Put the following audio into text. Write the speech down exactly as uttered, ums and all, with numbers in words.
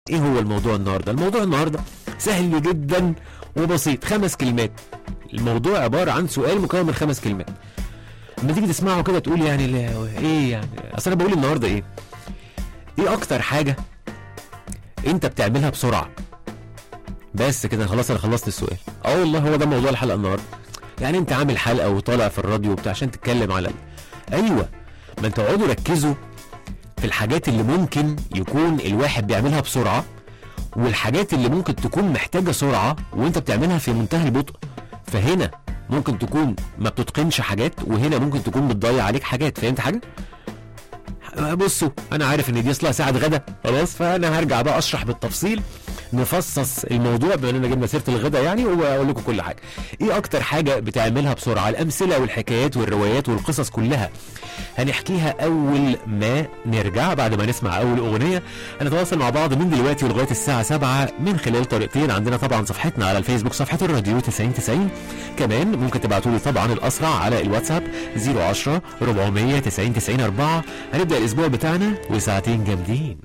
ايه هو الموضوع النهارده؟ الموضوع النهارده سهل جدا وبسيط، خمس كلمات. الموضوع عباره عن سؤال مكون من خمس كلمات. لما تيجي تسمعه كده تقول يعني لا ايه يعني، اصل انا بقول النهارده ايه؟ ايه اكتر حاجه انت بتعملها بسرعه؟ بس كده خلاص انا خلصت السؤال. اه والله هو ده موضوع الحلقه النهارده. يعني انت عامل حلقه وطالع في الراديو وبتاع عشان تتكلم على ال... ايوه، ما انتوا اقعدوا ركزوا في الحاجات اللي ممكن يكون الواحد بيعملها بسرعه، والحاجات اللي ممكن تكون محتاجه سرعه وانت بتعملها في منتهى البطء. فهنا ممكن تكون ما بتتقنش حاجات، وهنا ممكن تكون بتضيع عليك حاجات. فهمت حاجه؟ بصوا انا عارف ان دي اصلها ساعه غدا خلاص، فانا هرجع بقى اشرح بالتفصيل، نفصص الموضوع بما اننا جبنا سيره الغدا يعني، واقول لكم كل حاجه. ايه اكتر حاجه بتعملها بسرعه؟ الامثله والحكايات والروايات والقصص كلها هنحكيها اول ما نرجع، بعد ما نسمع اول اغنيه. هنتواصل مع بعض من دلوقتي ولغايه الساعه سبعة من خلال طريقتين. عندنا طبعا صفحتنا على الفيسبوك، صفحه الراديو تسعين تسعين. كمان ممكن تبعتوا لي طبعا الاسرع على الواتساب صفر عشرة أربعمية تسعين تسعين أربعة. هنبدا الاسبوع بتاعنا وساعتين جامدين.